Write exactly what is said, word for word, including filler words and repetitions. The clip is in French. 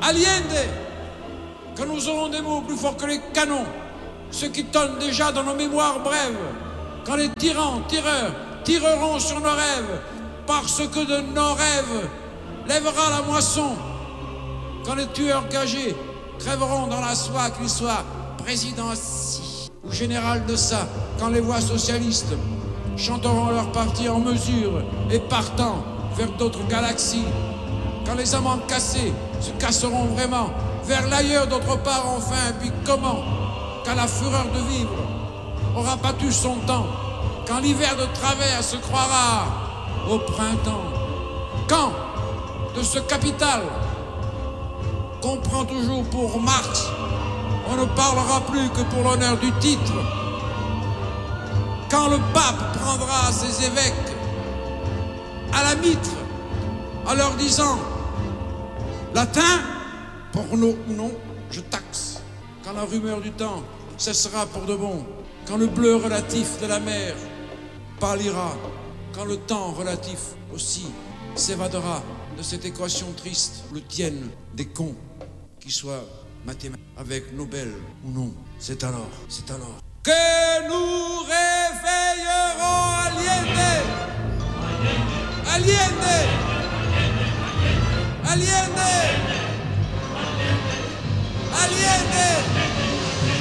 Allende, quand nous aurons des mots plus forts que les canons, ceux qui tonnent déjà dans nos mémoires brèves, quand les tyrans, tireurs, tireront sur nos rêves, parce que de nos rêves lèvera la moisson, quand les tueurs gagés crèveront dans la soie, qu'ils soient président ci ou général de ça, quand les voix socialistes chanteront leur parti en mesure et partant vers d'autres galaxies, quand les amants cassés se casseront vraiment vers l'ailleurs d'autre part enfin, puis comment, quand la fureur de vivre aura battu son temps, quand l'hiver de travers se croira au printemps, quand de ce capital qu'on prend toujours pour Marx, on ne parlera plus que pour l'honneur du titre, quand le pape prendra ses évêques à la mitre en leur disant latin, porno ou non, je taxe, quand la rumeur du temps cessera pour de bon, quand le bleu relatif de la mer pâlira, quand le temps relatif aussi s'évadera de cette équation triste, le tienne des cons, qui soit mathématique avec Nobel ou non, c'est alors, c'est alors que nous réveillerons Allende, Allende, Allende, Allende.